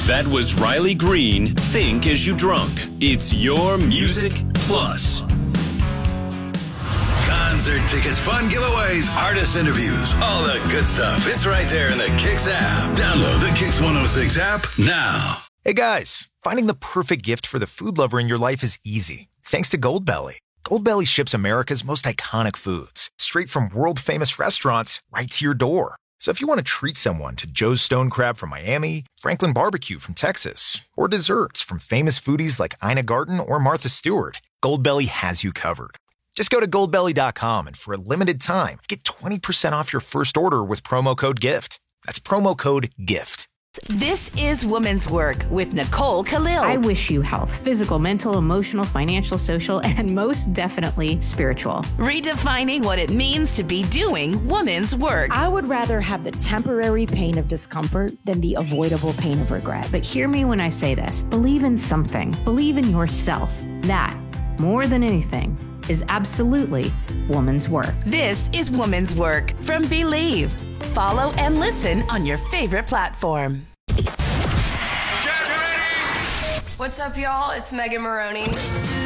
That was Riley Green, Think As You Drunk. It's your Music Plus. Concert tickets, fun giveaways, artist interviews, all the good stuff. It's right there in the Kicks app. Download the Kicks 106 app now. Hey guys, finding the perfect gift for the food lover in your life is easy. Thanks to Goldbelly. Goldbelly ships America's most iconic foods straight from world-famous restaurants right to your door. So if you want to treat someone to Joe's Stone Crab from Miami, Franklin Barbecue from Texas, or desserts from famous foodies like Ina Garten or Martha Stewart, Goldbelly has you covered. Just go to goldbelly.com and for a limited time, get 20% off your first order with promo code GIFT. That's promo code GIFT. This is Woman's Work with Nicole Khalil. I wish you health, physical, mental, emotional, financial, social, and most definitely spiritual. Redefining what it means to be doing woman's work. I would rather have the temporary pain of discomfort than the avoidable pain of regret. But hear me when I say this. Believe in something. Believe in yourself. That, more than anything, is absolutely woman's work. This is Woman's Work from Believe. Follow and listen on your favorite platform. What's up, y'all? It's Megan Maroney.